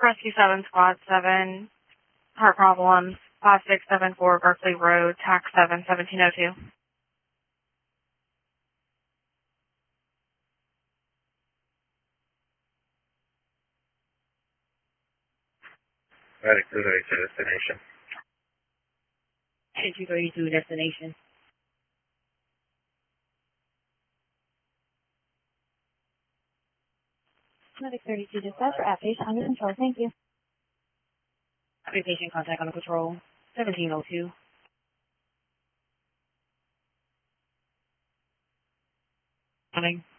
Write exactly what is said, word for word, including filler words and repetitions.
Rescue seven, Squad seven, heart problems, five six seven four Berkeley Road, tax seven, seventeen oh two. Medic two thirty-two destination. two thirty-two destination. Medic thirty-two dispatch for outpatient under control. Thank you. Patient contact under control. seventeen oh two. Morning.